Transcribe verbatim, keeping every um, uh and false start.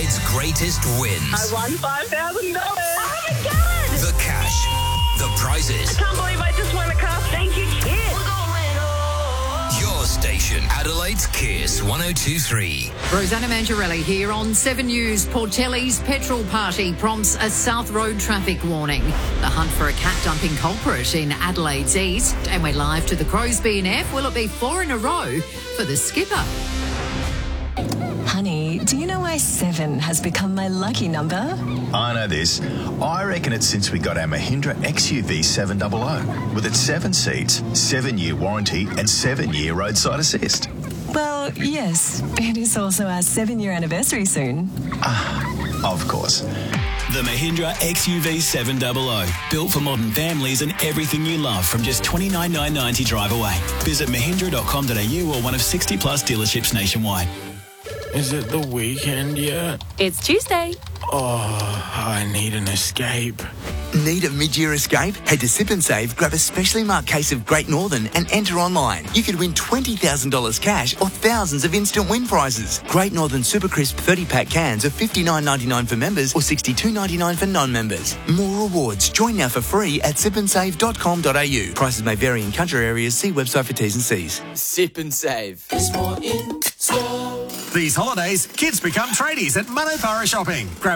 Adelaide's greatest wins. I won five thousand dollars. Oh, my God. The cash, the prizes. I can't believe I just won a car. Thank you, kids. Your station, Adelaide's Kiss one oh two three. Rosanna Mangiarelli here on Seven News. Portelli's petrol party prompts a South Road traffic warning. The hunt for a cat dumping culprit in Adelaide's east. And we're live to the Crows B N F. Will it be four in a row for the skipper? Honey, do you know why seven has become my lucky number? I know this. I reckon it's since we got our Mahindra X U V seven hundred. With its seven seats, seven-year warranty and seven-year roadside assist. Well, yes. It is also our seven-year anniversary soon. Ah, of course. The Mahindra X U V seven hundred. Built for modern families and everything you love from just twenty-nine thousand nine hundred ninety drive away. Visit mahindra dot com dot a u or one of sixty plus dealerships nationwide. Is it the weekend yet? It's Tuesday. Oh, I need an escape. Need a mid-year escape? Head to Sip and Save, grab a specially marked case of Great Northern and enter online. You could win twenty thousand dollars cash or thousands of instant win prizes. Great Northern Super Crisp thirty-pack cans are fifty-nine ninety-nine for members or sixty-two ninety-nine for non-members. More rewards. Join now for free at sip and save dot com dot a u. Prices may vary in country areas. See website for T's and C's. Sip and Save. It's more in store. These holidays, kids become tradies at Manopara Shopping. Grab